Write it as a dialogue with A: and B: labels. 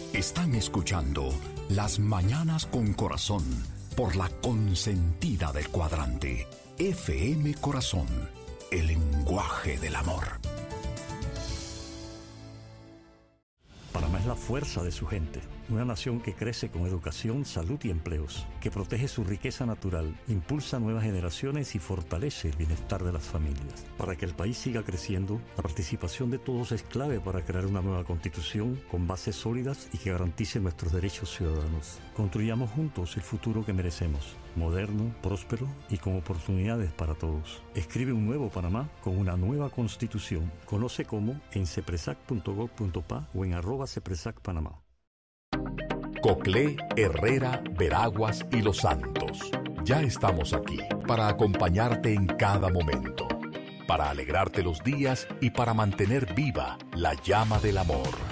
A: Están escuchando Las Mañanas con Corazón por la consentida del cuadrante. FM Corazón, el lenguaje del amor.
B: Panamá es la fuerza de su gente, una nación que crece con educación, salud y empleos, que protege su riqueza natural, impulsa nuevas generaciones y fortalece el bienestar de las familias. Para que el país siga creciendo, la participación de todos es clave para crear una nueva constitución con bases sólidas y que garantice nuestros derechos ciudadanos. Construyamos juntos el futuro que merecemos, moderno, próspero y con oportunidades para todos. Escribe un nuevo Panamá con una nueva constitución. Conoce cómo en cepresac.gov.pa o en @cepresacpanamá.
A: Coclé, Herrera, Veraguas y Los Santos. Ya estamos aquí para acompañarte en cada momento, para alegrarte los días y para mantener viva la llama del amor.